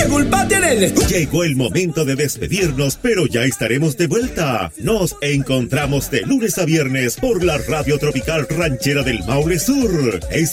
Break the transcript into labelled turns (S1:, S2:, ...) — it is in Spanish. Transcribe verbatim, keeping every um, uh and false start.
S1: culpa tiene el estudio.
S2: Llegó el momento de despedirnos, pero ya estaremos de vuelta. Nos encontramos de lunes a viernes por la Radio Tropical Ranchera del Maule Sur.